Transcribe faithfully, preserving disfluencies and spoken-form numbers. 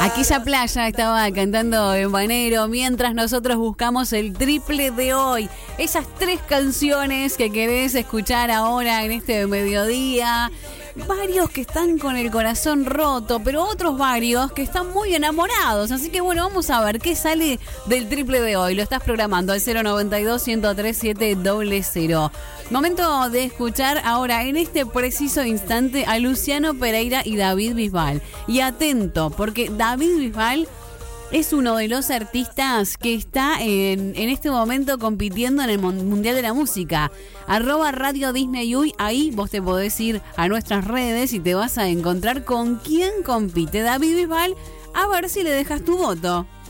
Aquella playa estaba cantando en Banero mientras nosotros buscamos el triple de hoy. Esas tres canciones que querés escuchar ahora en este mediodía. Varios que están con el corazón roto, pero otros varios que están muy enamorados. Así que bueno, vamos a ver qué sale del triple de hoy. Lo estás programando al cero noventa y dos, ciento tres, siete cero cero. Momento de escuchar ahora en este preciso instante a Luciano Pereira y David Bisbal. Y atento, porque David Bisbal es uno de los artistas que está en, en este momento compitiendo en el Mundial de la Música. Arroba Radio Disney Uy, ahí vos te podés ir a nuestras redes y te vas a encontrar con quién compite David Bisbal, a ver si le dejas tu voto.